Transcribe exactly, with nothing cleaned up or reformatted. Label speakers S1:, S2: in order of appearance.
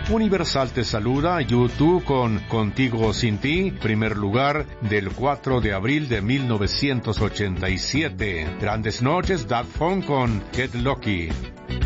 S1: Universal te saluda, U dos con Contigo o Sin Ti, primer lugar del cuatro de abril de mil novecientos ochenta y siete. Grandes noches, Daft Punk con Get Lucky.